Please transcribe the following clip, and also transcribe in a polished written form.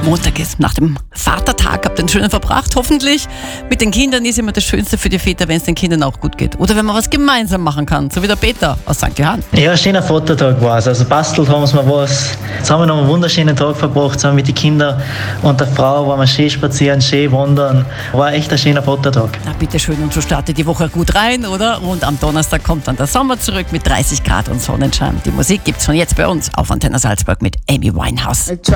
Montag ist, nach dem Vatertag. Habt einen schönen verbracht, hoffentlich. Mit den Kindern ist immer das Schönste für die Väter, wenn es den Kindern auch gut geht. Oder wenn man was gemeinsam machen kann, so wie der Peter aus St. Johann. Ja, ein schöner Vatertag war es. Also bastelt haben wir was. Jetzt haben wir noch einen wunderschönen Tag verbracht, zusammen mit den Kindern und der Frau. Waren wir schön spazieren, schön wandern. War echt ein schöner Vatertag. Na, bitteschön. Und so startet die Woche gut rein, oder? Und am Donnerstag kommt dann der Sommer zurück mit 30 Grad und Sonnenschein. Die Musik gibt's von jetzt bei uns auf Antenne Salzburg mit Amy Winehouse.